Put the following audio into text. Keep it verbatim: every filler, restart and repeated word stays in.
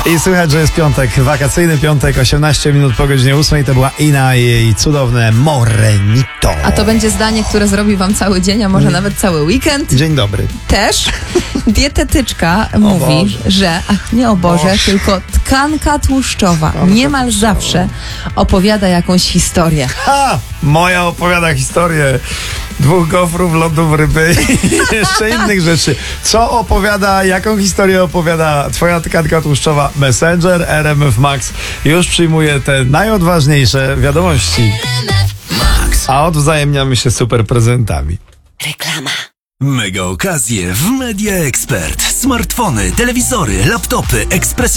I słychać, że jest piątek, wakacyjny piątek, osiemnaście minut po godzinie ósmej. To była Ina i jej cudowne Morenito. A to będzie zdanie, które zrobi wam cały dzień, a może Mm. nawet cały weekend. Dzień dobry. Też dietetyczka mówi, Boże. że, ach nie o Boże, Boże. tylko tkanka tłuszczowa Tkanka niemal tłuszczowa. zawsze opowiada jakąś historię. Ha! Moja opowiada historię dwóch gofrów, lodów, ryby i jeszcze innych rzeczy. Co opowiada, jaką historię opowiada twoja tkanka tłuszczowa? Messenger, R M F Max już przyjmuje te najodważniejsze wiadomości. A odwzajemniamy się super prezentami. Reklama. Mega okazje w Media Expert. Smartfony, telewizory, laptopy, ekspres